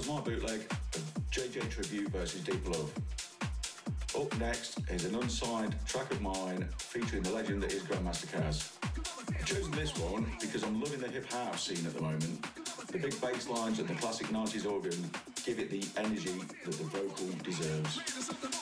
my bootleg of JJ Tribute versus Deep Love. Up next is an unsigned track of mine featuring the legend that is Grandmaster Caz. I've chosen this one because I'm loving the hip house scene at the moment. The big bass lines and the classic 90s organ give it the energy that the vocal deserves.